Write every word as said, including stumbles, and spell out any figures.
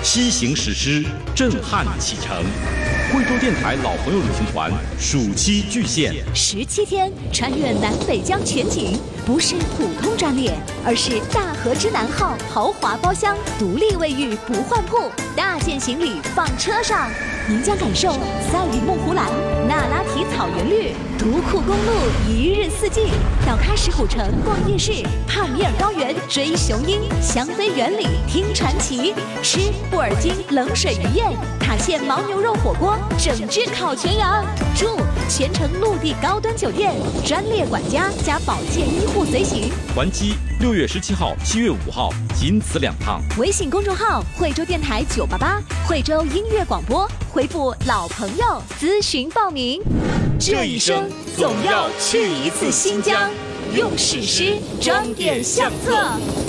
西行史诗，震撼启程。贵州电台老朋友旅行团暑期巨献， 十七天穿越南北疆全景，不是普通专列，而是大和之南号豪华包厢，独立卫浴不换铺，大件行李放车上，您将感受赛里木湖蓝、那拉提草原绿、独库公路一日四季，到喀什古城逛夜市，帕米尔高原追雄鹰，香妃园里听传奇，吃布尔津冷水鱼宴，塔县牦牛肉火锅，整只烤全羊，住全程陆地高端酒店，专列管家加保健医护随行。 还机六月十七号、七月五号，仅此两趟。 微信公众号惠州电台九八八，惠州音乐广播，回复老朋友咨询报名。这一生总要去一次新疆，用史诗装点相册。